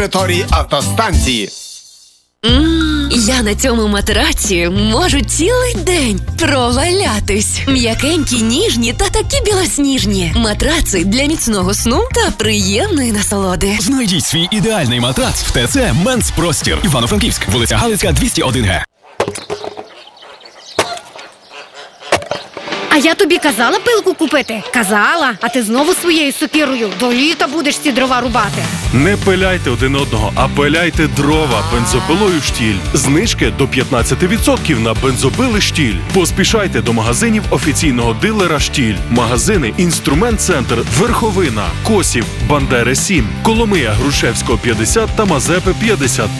території автостанції. Я на цьому матраці можу цілий день провалятись. М'якенькі, ніжні та такі білосніжні. Матраци для міцного сну та приємної насолоди. Знайдіть свій ідеальний матрац в ТЦ «Менс Простір». Івано-Франківськ, вулиця Галицька, 201Г. А я тобі казала пилку купити? Казала, а ти знову своєю сокирою до літа будеш ці дрова рубати. Не пиляйте один одного, а пиляйте дрова бензопилою «Штіль». Знижки до 15% на бензопили «Штіль». Поспішайте до магазинів офіційного дилера «Штіль». Магазини «Інструмент-центр», «Верховина», «Косів», «Бандери 7», «Коломия», «Грушевського 50» та «Мазепи 50».